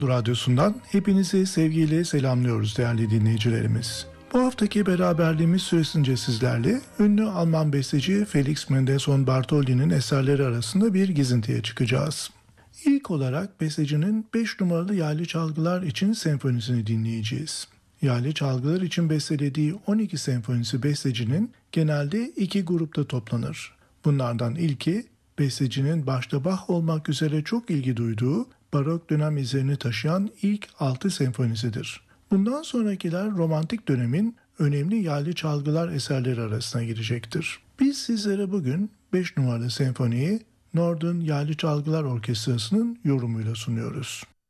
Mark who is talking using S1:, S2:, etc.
S1: Radyosu'ndan hepinizi sevgiyle selamlıyoruz değerli dinleyicilerimiz. Bu haftaki beraberliğimiz süresince sizlerle ünlü Alman besteci Felix Mendelssohn Bartholdy'nin eserleri arasında bir gezintiye çıkacağız. İlk olarak bestecinin 5 numaralı yaylı çalgılar için senfonisini dinleyeceğiz. Yaylı çalgılar için bestelediği 12 senfonisi bestecinin genelde iki grupta toplanır. Bunlardan ilki bestecinin başta Bach olmak üzere çok ilgi duyduğu barok dönem izlerini taşıyan ilk 6 senfonisidir. Bundan sonrakiler romantik dönemin önemli yaylı çalgılar eserleri arasına girecektir. Biz sizlere bugün 5 numaralı senfoniyi Norden Yaylı Çalgılar Orkestrası'nın yorumuyla sunuyoruz.